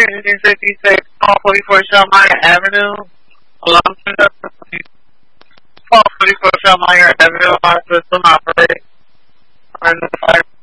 1856, 44 Shelmeyer Avenue, along to the 44 Shelmeyer Avenue, our system operates.